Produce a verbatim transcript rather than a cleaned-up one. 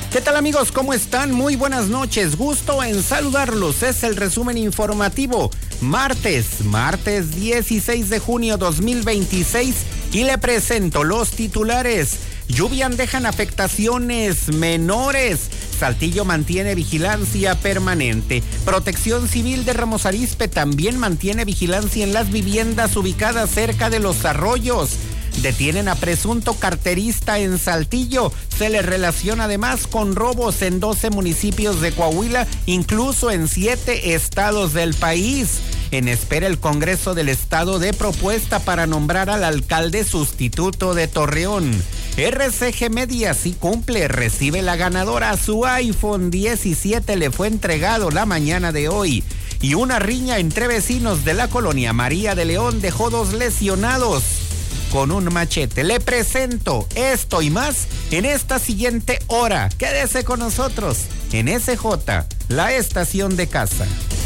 ¿Qué tal, amigos? ¿Cómo están? Muy buenas noches. Gusto en saludarlos. Es el resumen informativo. Martes, martes dieciséis de junio dos mil veintiséis y le presento los titulares. Lluvias dejan afectaciones menores. Saltillo mantiene vigilancia permanente. Protección Civil de Ramos Arizpe también mantiene vigilancia en las viviendas ubicadas cerca de los arroyos. Detienen a presunto carterista en Saltillo. Se le relaciona además con robos en doce municipios de Coahuila, incluso en siete estados del país. En espera el Congreso del Estado de propuesta para nombrar al alcalde sustituto de Torreón. R C G Media sí cumple, recibe la ganadora. Su iPhone diecisiete le fue entregado la mañana de hoy. Y una riña entre vecinos de la colonia María de León dejó dos lesionados con un machete. Le presento esto y más en esta siguiente hora. Quédese con nosotros en S J, la estación de casa.